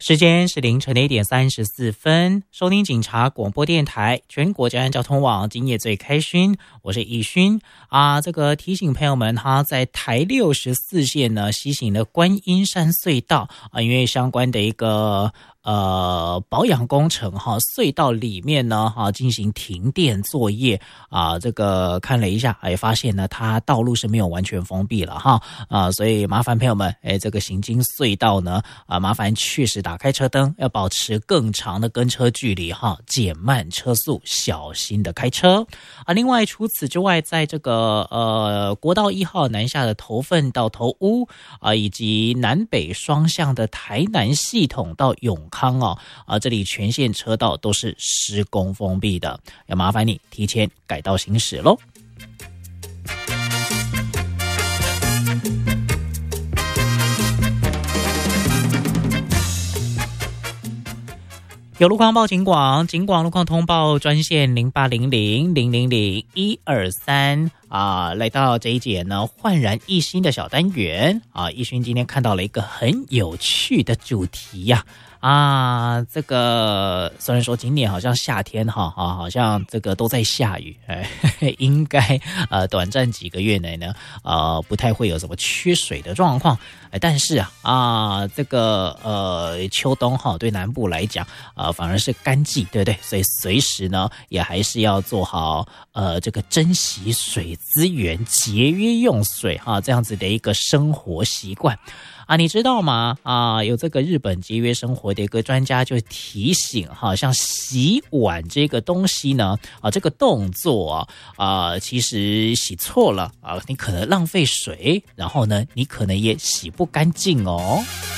时间是凌晨的1:34，收听警察广播电台全国交通交通网今夜最开勋，我是易勋这个提醒朋友们在台64线呢西行的观音山隧道因为相关的一个保养工程隧道里面呢进行停电作业这个看了一下也发现呢它道路是没有完全封闭了所以麻烦朋友们这个行经隧道呢麻烦确实打开车灯，要保持更长的跟车距离减慢车速，小心的开车另外除此之外，在这个国道1号南下的头份到头屋以及南北双向的台南系统到永康这里全线车道都是施工封闭的，要麻烦你提前改道行驶咯。有路况报警广，警广路况通报专线0800-000-123来到这一节呢焕然一新的小单元一勋今天看到了一个很有趣的主题这个虽然说今年好像夏天好像这个都在下雨应该短暂几个月内呢不太会有什么缺水的状况但是这个秋冬对南部来讲反而是干季，对不对？所以随时呢也还是要做好这个珍惜水资源、节约用水这样子的一个生活习惯你知道吗？有这个日本节约生活的一个专家就提醒像洗碗这个东西呢这个动作其实洗错了你可能浪费水，然后呢你可能也洗不干净哦。